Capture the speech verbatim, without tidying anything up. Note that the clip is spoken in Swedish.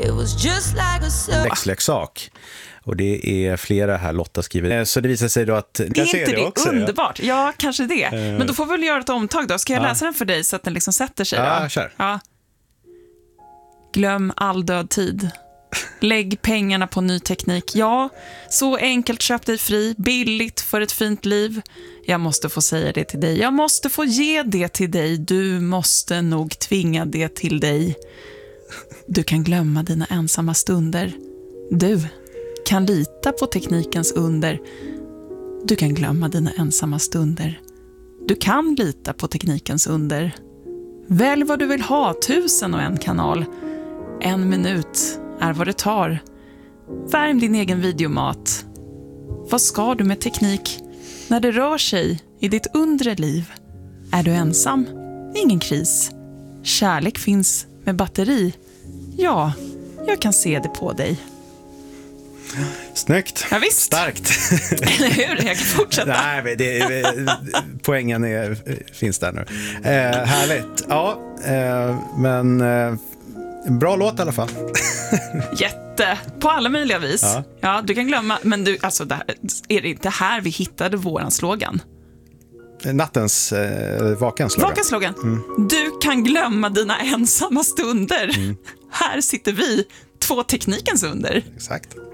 It was just like a sexleksak. Och det är flera här Lotta skriver. Så det visar sig då att... Det är inte det, också, underbart? Ja. ja, kanske det. Uh. Men då får vi väl göra ett omtag då. Ska jag ja. läsa den för dig så att den liksom sätter sig? Ja, då? kör. Ja. Glöm all död tid. Lägg pengarna på ny teknik. Ja, så enkelt, köp dig fri. Billigt för ett fint liv. Jag måste få säga det till dig. Jag måste få ge det till dig. Du måste nog tvinga det till dig. Du kan glömma dina ensamma stunder. Du kan lita på teknikens under. Du kan glömma dina ensamma stunder. Du kan lita på teknikens under. Välj vad du vill ha, tusen och en kanal. En minut är vad det tar. Värm din egen videomat. Vad ska du med teknik när det rör sig i ditt undre liv? Är du ensam? Ingen kris. Kärlek finns med batteri. Ja, jag kan se det på dig. Snyggt. Ja, visst. Starkt. Eller hur? Jag kan fortsätta. Nej, men det, poängen är, finns där nu. Eh, härligt. Ja, eh, men eh, en bra låt i alla fall. Jätte. På alla möjliga vis. Ja, ja du kan glömma. Men du, alltså, det här, är det inte här vi hittade våran slogan? Nattens eh, vakens slogan. Vakens slogan. Mm. Du kan glömma dina ensamma stunder. Mm. Här sitter vi, två teknikens under. Exakt.